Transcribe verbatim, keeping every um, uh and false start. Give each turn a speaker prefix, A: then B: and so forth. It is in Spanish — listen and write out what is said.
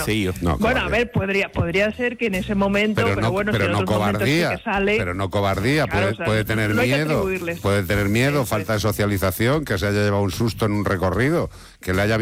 A: Bueno,
B: No,
A: bueno, a
B: cobardía.
A: ver, podría podría ser que en ese momento,
B: Pero,
A: pero,
B: no,
A: bueno,
B: pero
A: si en
B: no
A: otros momentos sí
B: cobardía,
A: que sale,
B: pero no cobardía,
A: claro,
B: puede,
A: o sea,
B: puede tener
A: no hay que
B: miedo,
A: atribuirles.
B: puede tener miedo,
A: Eso
B: falta de
A: es.
B: socialización, que se haya llevado un susto en un recorrido, que le haya